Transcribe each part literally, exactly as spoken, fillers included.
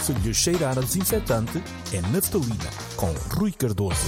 Se lhe cheirar a desinfetante, é naftalina, com Rui Cardoso.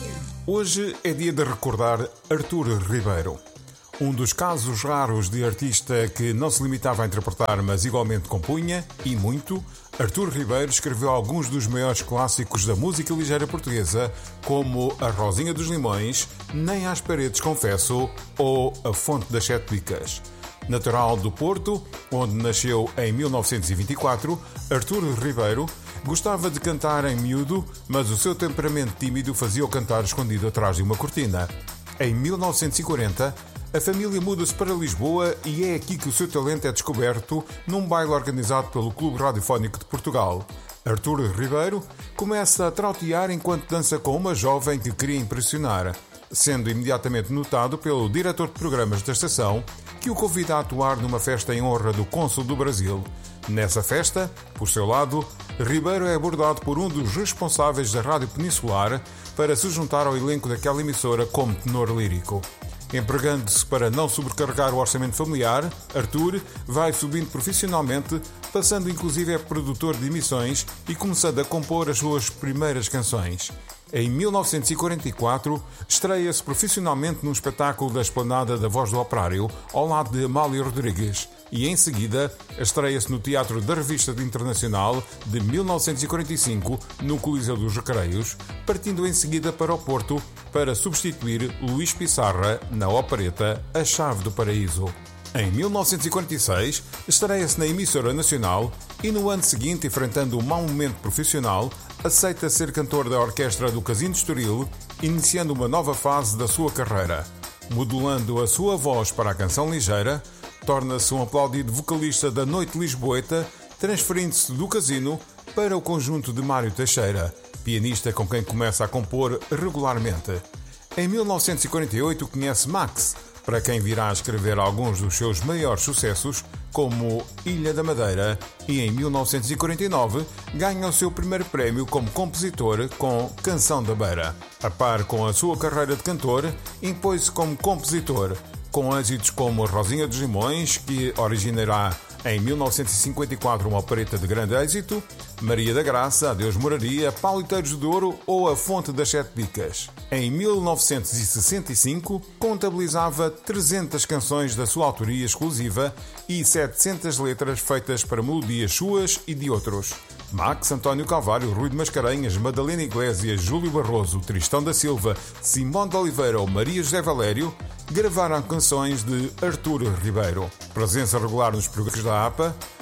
Hoje é dia de recordar Artur Ribeiro. Um dos casos raros de artista que não se limitava a interpretar, mas igualmente compunha, e muito, Artur Ribeiro escreveu alguns dos maiores clássicos da música ligeira portuguesa, como A Rosinha dos Limões, Nem às Paredes Confesso ou A Fonte das Sete Bicas. Natural do Porto, onde nasceu em mil novecentos e vinte e quatro, Artur Ribeiro gostava de cantar em miúdo, mas o seu temperamento tímido fazia-o cantar escondido atrás de uma cortina. Em mil novecentos e quarenta, a família muda-se para Lisboa e é aqui que o seu talento é descoberto num baile organizado pelo Clube Radiofónico de Portugal. Artur Ribeiro começa a trautear enquanto dança com uma jovem que queria impressionar, sendo imediatamente notado pelo diretor de programas da estação, que o convida a atuar numa festa em honra do cônsul do Brasil. Nessa festa, por seu lado, Ribeiro é abordado por um dos responsáveis da Rádio Peninsular para se juntar ao elenco daquela emissora como tenor lírico. Empregando-se para não sobrecarregar o orçamento familiar, Artur vai subindo profissionalmente, passando inclusive a produtor de emissões e começando a compor as suas primeiras canções. Em mil novecentos e quarenta e quatro, estreia-se profissionalmente num espetáculo da Esplanada da Voz do Operário, ao lado de Amália Rodrigues, e em seguida estreia-se no Teatro da Revista Internacional de mil novecentos e quarenta e cinco, no Coliseu dos Recreios, partindo em seguida para o Porto para substituir Luís Pissarra na opereta A Chave do Paraíso. Em mil novecentos e quarenta e seis, estreia-se na emissora nacional e no ano seguinte, enfrentando um mau momento profissional, aceita ser cantor da orquestra do Casino de Estoril, iniciando uma nova fase da sua carreira. Modulando a sua voz para a canção ligeira, torna-se um aplaudido vocalista da noite lisboeta, transferindo-se do Casino para o conjunto de Mário Teixeira, pianista com quem começa a compor regularmente. Em mil novecentos e quarenta e oito conhece Max, para quem virá a escrever alguns dos seus maiores sucessos, como Ilha da Madeira, e em mil novecentos e quarenta e nove ganha o seu primeiro prémio como compositor com Canção da Beira. A par com a sua carreira de cantor, impôs-se como compositor, com êxitos como A Rosinha dos Limões, que originará em mil novecentos e cinquenta e quatro uma opereta de grande êxito, Maria da Graça, Adeus Moraria, Pauliteiros de Ouro ou A Fonte das Sete Bicas. Em mil novecentos e sessenta e cinco, contabilizava trezentas canções da sua autoria exclusiva e setecentas letras feitas para melodias suas e de outros. Max, António Calvário, Rui de Mascarenhas, Madalena Iglesias, Júlio Barroso, Tristão da Silva, Simão de Oliveira ou Maria José Valério gravaram canções de Artur Ribeiro. Presença regular nos programas da A P A,